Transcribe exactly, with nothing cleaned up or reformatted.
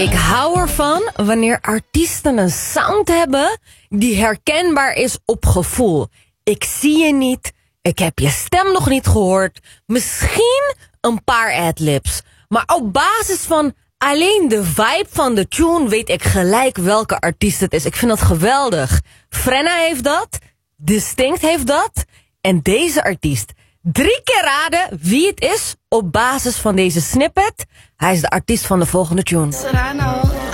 Ik hou ervan wanneer artiesten een sound hebben die herkenbaar is op gevoel. Ik zie je niet, ik heb je stem nog niet gehoord, misschien een paar adlibs. Maar op basis van alleen de vibe van de tune weet ik gelijk welke artiest het is. Ik vind dat geweldig. Frenna heeft dat, Distinct heeft dat en deze artiest. Drie keer raden wie het is op basis van deze snippet. Hij is de artiest van de volgende tune. Serrano.